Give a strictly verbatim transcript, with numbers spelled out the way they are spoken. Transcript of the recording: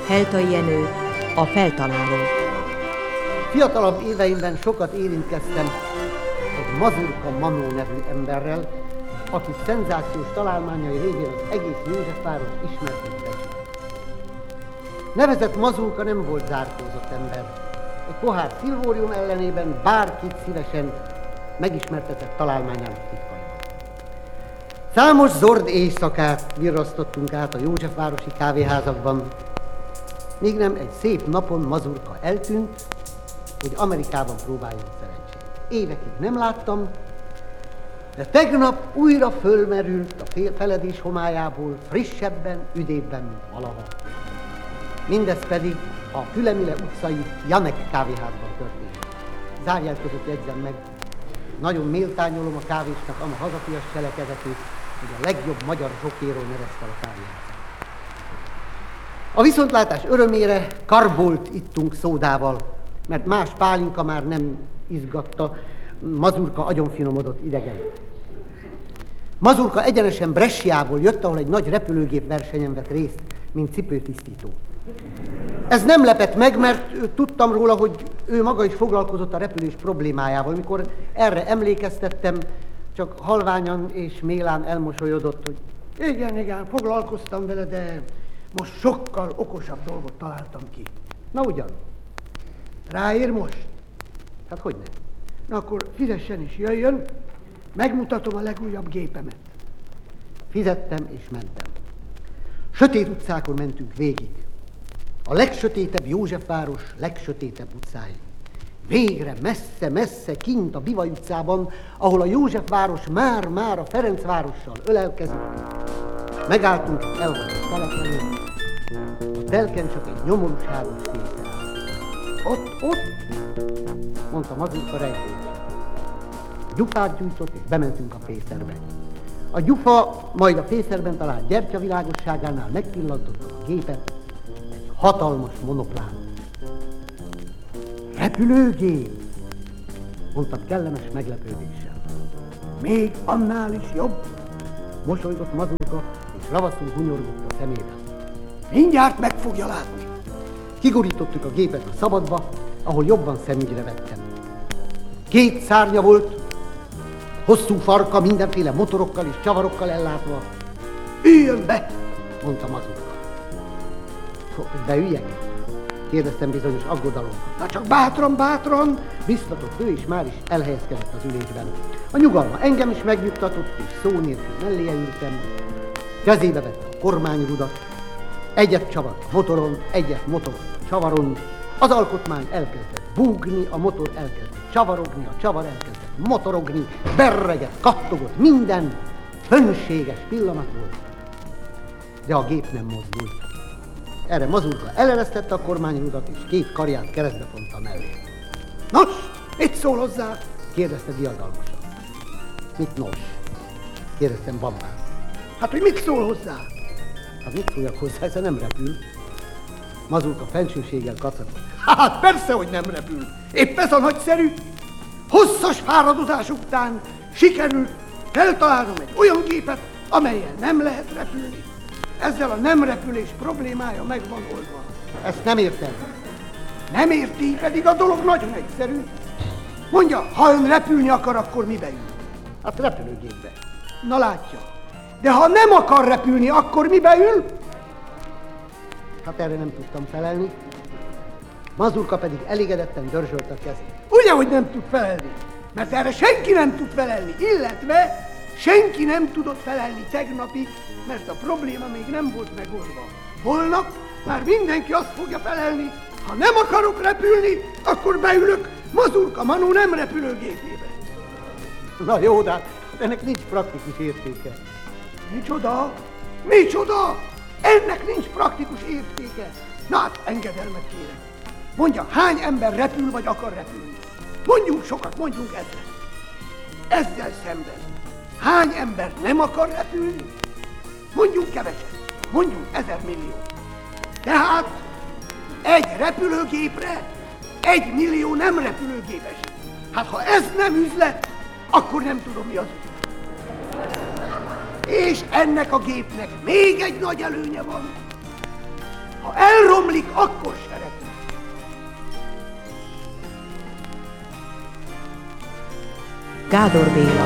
Heltai Jenő, a feltaláló. Fiatalabb éveimben sokat érintkeztem egy Mazurka Manó nevű emberrel, aki szenzációs találmányai révén az egész Józsefváros ismertette. Nevezett Mazurka nem volt zárkózott ember. Egy pohár szilvórium ellenében bárkit szívesen megismertetett találmányának titkaival. Számos zord éjszakát virrasztottunk át a józsefvárosi kávéházakban, míg nem egy szép napon Mazurka eltűnt, hogy Amerikában próbáljon szerencsét. Évekig nem láttam, de tegnap újra fölmerült a feledés homályából frissebben, üdébben, mint valaha. Mindez pedig a Fülemüle utcai Janek kávéházban történt. Zárjál között jegyzem meg, nagyon méltányolom a kávésnak a hazafias cselekedetét, hogy a legjobb magyar zsokéról nevezte a kávéházat. A viszontlátás örömére karbolt ittunk szódával, mert más pálinka már nem izgatta Mazurka agyonfinomodott idegen. Mazurka egyenesen Bresciából jött, ahol egy nagy repülőgép versenyen vett részt, mint cipőtisztító. Ez nem lepett meg, mert tudtam róla, hogy ő maga is foglalkozott a repülés problémájával. Mikor erre emlékeztettem, csak halványan és mélán elmosolyodott, hogy igen, igen, foglalkoztam vele, de most sokkal okosabb dolgot találtam ki. Na ugyan, ráér most? Hát hogy ne? Na akkor fizessen is jöjjön, megmutatom a legújabb gépemet. Fizettem és mentem. Sötét utcákon mentünk végig. A legsötétebb Józsefváros legsötétebb utcáin. Végre messze-messze kint a Bivaj utcában, ahol a Józsefváros már-már a Ferencvárossal ölelkezett. Megálltunk egy elhagyott telek előtt. A telken csak egy nyomorúságos fészer áll. Ott, ott, mondta Mazurka rejtélyesen. Gyufát gyújtott, és bementünk a fészerbe. A gyufa majd a fészerben talált gyertya világosságánál megpillantotta a gépet, egy hatalmas monoplán. Repülőgép, mondtam kellemes meglepődéssel. Még annál is jobb, mosolygott Mazurka, és ravaszul hunyorgott a szemében. Mindjárt meg fogja látni. Kigurítottuk a gépet a szabadba, ahol jobban szemügyre vettem. Két szárnya volt, hosszú farka, mindenféle motorokkal és csavarokkal ellátva. Üljön be, mondta Mazurka. Hogy beüljek? Kérdeztem bizonyos aggodalommal. Na csak bátran, bátran, biztatott ő, és már is elhelyezkedett az ülésben. A nyugalma engem is megnyugtatott, és szó nélkül melléje ültem. Kezébe vette a kormányrudat, egyet csavart a motoron, egyet motor a csavaron. Az alkotmány elkezdett búgni, a motor elkezdett csavarogni, a csavar elkezdett motorogni, berregett, kattogott, minden fönséges pillanat volt. De a gép nem mozdult. Erre Mazurka eleresztette a kormányrudat, és két karját keresztbe fonta mellé. Nos, mit szól hozzá? Kérdezte diadalmasan. Mit nos? Kérdeztem bambán. Hát, hogy mit szól hozzá? Hát mit szóljak hozzá, ez nem repül. Mazurka fensőséggel kacagott. Hát persze, hogy nem repül. Épp ez a nagyszerű. Hosszas fáradozás után sikerült feltalálnom egy olyan gépet, amellyel nem lehet repülni. Ezzel a nem repülés problémája meg van oldva. Ezt nem értem. Nem érti, pedig a dolog nagyon egyszerű. Mondja, ha ön repülni akar, akkor mibe ül? Hát repülőgépbe. Na látja. De ha nem akar repülni, akkor mibe ül? Hát erre nem tudtam felelni. Mazurka pedig elégedetten dörzsölt a kezét. Ugye, hogy nem tud felelni? Mert erre senki nem tud felelni, illetve senki nem tudott felelni tegnapig, mert a probléma még nem volt megoldva. Holnap már mindenki azt fogja felelni, ha nem akarok repülni, akkor beülök Mazurka Manó nem repülőgépébe. Na jó, de ennek nincs praktikus értéke. Micsoda? Micsoda? Ennek nincs praktikus értéke. Na hát, engedelmet kérek. Mondja, hány ember repül vagy akar repülni? Mondjunk sokat, mondjunk ezret. Ezzel szemben hány ember nem akar repülni? Mondjunk keveset, mondjunk ezer millió. Tehát egy repülőgépre egy millió nem repülőgépes. Hát ha ez nem üzlet, akkor nem tudom mi az üzlet. És ennek a gépnek még egy nagy előnye van. Ha elrom leomlik, akkor se repül. Gádor Béla.